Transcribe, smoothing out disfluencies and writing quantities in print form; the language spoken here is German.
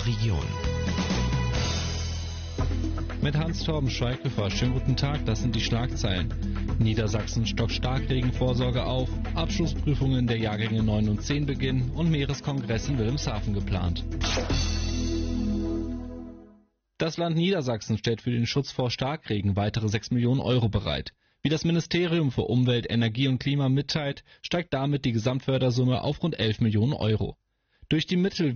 Region. Mit Hans-Torben Schweighöfer. Schönen guten Tag, das sind die Schlagzeilen. Niedersachsen stockt Starkregenvorsorge auf, Abschlussprüfungen der Jahrgänge 9 und 10 beginnen und Meereskongress in Wilhelmshaven geplant. Das Land Niedersachsen stellt für den Schutz vor Starkregen weitere 6 Millionen Euro bereit. Wie das Ministerium für Umwelt, Energie und Klima mitteilt, steigt damit die Gesamtfördersumme auf rund 11 Millionen Euro. Durch die Mittel